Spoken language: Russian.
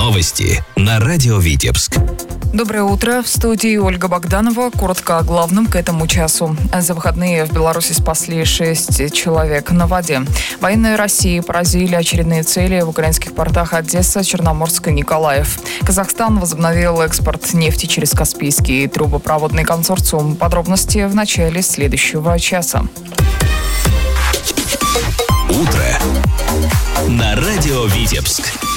Новости на радио Витебск. Доброе утро. В студии Ольга Богданова. Коротко о главном к этому часу. За выходные в Беларуси спасли 6 человек на воде. Военные России поразили очередные цели в украинских портах Одесса, Черноморск и Николаев. Казахстан возобновил экспорт нефти через Каспийский трубопроводный консорциум. Подробности в начале следующего часа. Утро на радио Витебск.